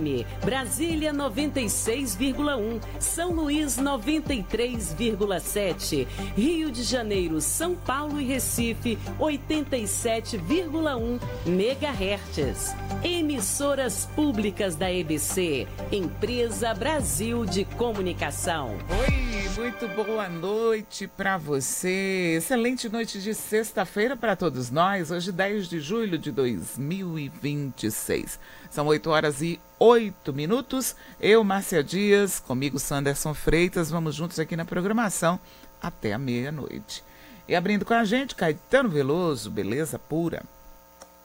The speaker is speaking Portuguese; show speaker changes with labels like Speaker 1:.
Speaker 1: Brasília 96,1, São Luís 93,7, Rio de Janeiro, São Paulo e Recife 87,1 MHz. Emissoras públicas da EBC, Empresa Brasil de Comunicação.
Speaker 2: Oi, muito boa noite para você. Excelente noite de sexta-feira para todos nós. Hoje 10 de julho de 2026. São 8h08. Eu, Márcia Dias, comigo Sanderson Freitas, vamos juntos aqui na programação até a meia-noite. E abrindo com a gente, Caetano Veloso, Beleza Pura.